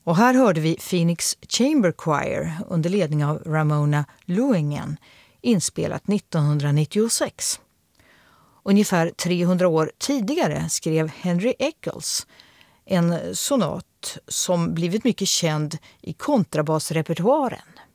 Och här hörde vi Phoenix Chamber Choir under ledning av Ramona Lewingen, inspelat 1996. Ungefär 300 år tidigare skrev Henry Eccles en sonat som blivit mycket känd i kontrabasrepertoaren.